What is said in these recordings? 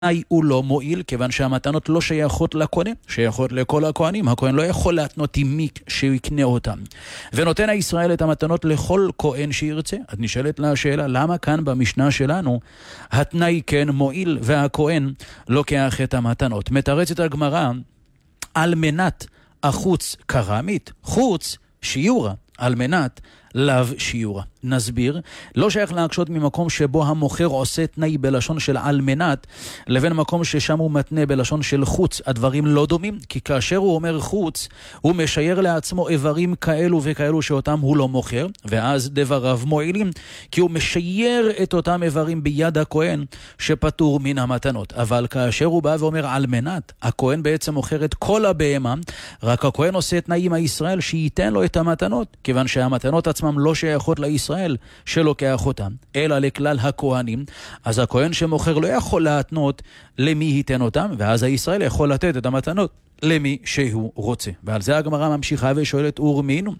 הוא לא מועיל, כיוון שהמתנות לא שייכות לקונה, שייכות לכל הכהנים. הכהן לא יכול להתנות עם מי שיקנה אותם. ונותן הישראל את המתנות לכל כהן שירצה. אז נשאלת לה השאלה, למה כאן במשנה שלנו התנאי כן מועיל והכהן לוקח את המתנות? מתרצת הגמרא, על מנת החוץ קרמית, חוץ שיעורה, על מנת לאו שיעורה. נסביר, לא שייך להקשות ממקום שבו המוכר עושה תנאי בלשון של על מנת, לבין מקום ששם הוא מתנה בלשון של חוץ. הדברים לא דומים, כי כאשר הוא אומר חוץ, הוא משייר לעצמו איברים כאלו וכאלו שאותם הוא לא מוכר, ואז דבריו מועילים, כי הוא משייר את אותם איברים ביד הכהן שפטור מן המתנות. אבל כאשר הוא בא ואומר על מנת, הכהן בעצם מוכר את כל הבהמה, רק הכהן עושה תנאי עם הישראל שייתן לו את המתנות, כיוון שהמתנות עצמם לא שייכות לישראל שלוקח אותם, אלא לכלל הכהנים. אז הכהן שמוכר לא יכול להתנות למי ייתן אותם, ואז הישראל יכול לתת את המתנות למי שהוא רוצה. ועל זה הגמרא ממשיכה ושואלת, ורמינו,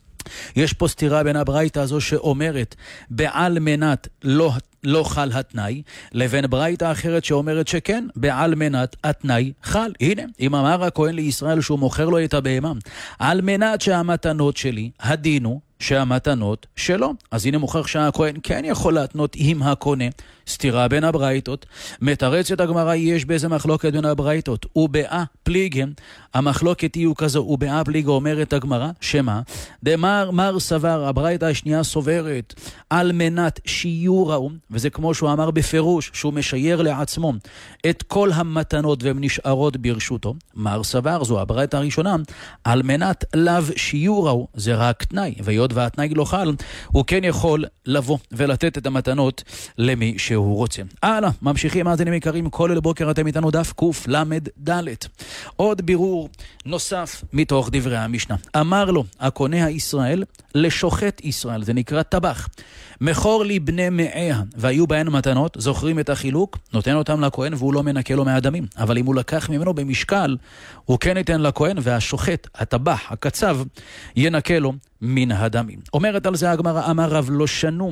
יש פה סתירה בין הברייתא הזו שאומרת בעל מנת לא חל התנאי, לבין ברייתא אחרת שאומרת שכן, בעל מנת התנאי חל. הנה, אם אמר הכהן לישראל שהוא מוכר לו את הבהמה, על מנת שהמתנות שלי, הדינו שהמתנות שלו. אז הנה מוכח שהכהן כן יכול להתנות עם הקונה. סתירה בין הברייתות. מתרצת הגמרא, יש באיזה מחלוקת בין הברייתות. ובאה פליגה, המחלוקת היא כזו, ובאה פליגה אומרת הגמרא, שמה? דמר סבר, הברייתא השנייה סוברת, על מנת שיעורהו, וזה כמו שהוא אמר בפירוש, שהוא משייר לעצמו את כל המתנות והן נשארות ברשותו. מר סבר, זו הברייתא הראשונה, על מנת לאו שיעורהו, זה רק תנאי, והיות והתנאי לא חל, הוא כן יכול לבוא ולתת את המתנות למי שהוא רוצה. הלאה, ממשיכים מאזינים יקרים, כל אל בוקר אתם איתנו דף קל"ד. עוד בירור נוסף מתוך דברי המשנה. אמר לו הקונה הישראל לשוחט ישראל, זה נקרא טבח, מכור לי בני מאיה והיו בהן מתנות, זוכרים את החילוק, נותן אותם לכהן והוא לא מנקה לו מהדמים. אבל אם הוא לקח ממנו במשקל, הוא כן ייתן לכהן, והשוחט, הטבח, הקצב, ינקה לו מן הדמים. אומרת על זה הגמרא, אמר רב, לא שנו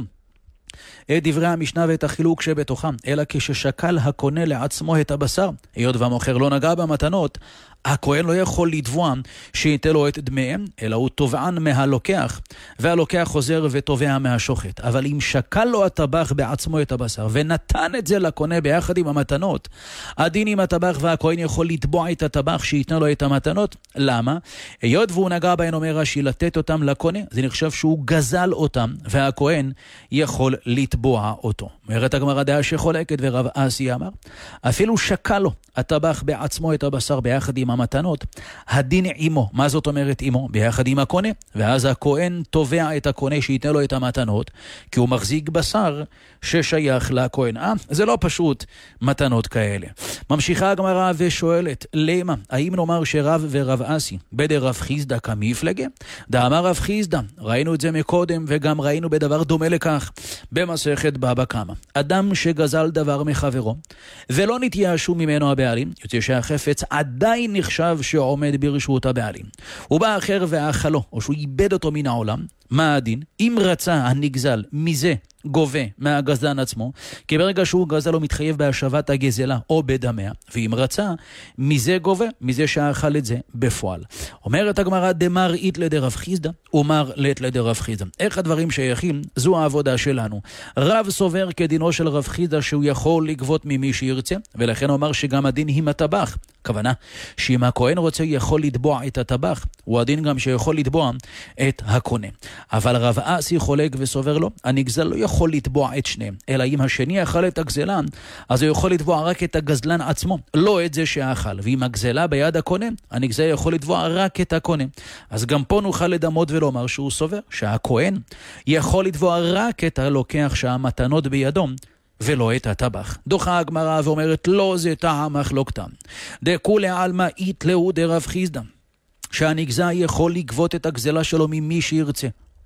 את דברי המשנה ואת החילוק שבתוכם, אלא כששקל הקונה לעצמו את הבשר, היות והמוכר לא נגע במתנות, הכהן לא יכול לתבוע שייתן לו את דמיהם, אלא הוא תובען מהלוקח, והלוקח חוזר ותובע מהשוחט. אבל אם שקל לו הטבח בעצמו את הבשר, ונתן את זה לקונה ביחד עם המתנות, הדין עם הטבח, והכהן יכול לתבוע את הטבח שייתן לו את המתנות. למה? היות והוא נגע בהן, אומר רש"י, לתת אותם לקונה, זה נחשב שהוא גזל אותם, והכהן יכול לתבוע אותו. אומרת הגמרא דעה שחולקת, ורב אסי אמר, אפילו שקל לו הטבח בעצמו את הבשר ביחד עם המתנות, הדין עמו. מה זאת אומרת עמו? ביחד עם הקונה. ואז הכהן תובע את הקונה שייתן לו את המתנות, כי הוא מחזיק בשר ששייך לכהן. זה לא פשוט מתנות כאלה. ממשיכה הגמרא ושואלת, למה? האם נאמר שרב ורב אסי בדר רב חיסדא כמפלגה? דאמר רב חיסדא, ראינו את זה מקודם וגם ראינו בדבר דומה לכך במסכת בבא קמא. אדם שגזל דבר מחברו ולא נתייאשו ממנו הבעלים, יוצא שהחפץ עדיין נחשב שעומד ברשות הבעלים. הוא בא אחר ואכלו, או שהוא איבד אותו מן העולם. מה הדין? אם רצה הנגזל מזה גובה מהגזלן עצמו, כי ברגע שהוא גזל הוא מתחייב בהשבת הגזלה או בדמיה, ואם רצה מזה גובה, מזה שאכל את זה בפועל. אומרת הגמרא, דמר אית לדרב חיסדא ומר לית לדרב חיסדא. איך הדברים שייכים? זו העבודה שלנו. רב סובר כדינו של רב חיסדא שהוא יכול לגבות ממי שירצה, ולכן אומר שגם הדין עם הטבח. הכוונה שאם הכהן רוצה יכול לתבוע את הטבח, הוא הדין גם שיכול לתבוע את הקונה. אבל רב אסי חולק וסובר לו, הנגזל לא יכול לתבוע את שניהם, אלא אם השני אכל את הגזלן, אז הוא יכול לתבוע רק את הגזלן עצמו, לא את זה שאכל. ואם הגזלה ביד הקונה, הנגזל יכול לתבוע רק את הקונה. אז גם פה נוכל לדמות ולומר שהוא סובר שהכהן יכול לתבוע רק את הלוקח שהמתנות בידו, ולא את הטבח. דוחה הגמרא ואומרת, לא זה טעם מחלוקתם. דכולי עלמא אית להו דרב חיסדא, שהנגזל יכול לגבות את הגזלה שלו ממי שירצה.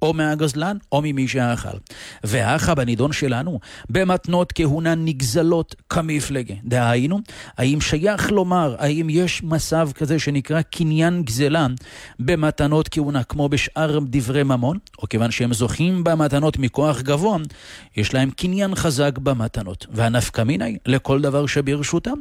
או מהגזלן או ממי שאכל. והאחה בנידון שלנו, במתנות כהונה נגזלות כמפלגה. דהיינו, האם שייך לומר, האם יש מצב כזה שנקרא קניין גזלה במתנות כהונה כמו בשאר דברי ממון, או כיוון שהם זוכים במתנות מכוח גבוה, יש להם קניין חזק במתנות. והנפקא מינה לכל דבר שברשותם,